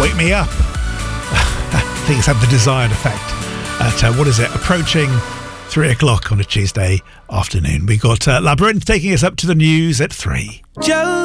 Wake Me Up. I think it's had the desired effect at, approaching 3 o'clock on a Tuesday afternoon. We got Labyrinth taking us up to the news at 3.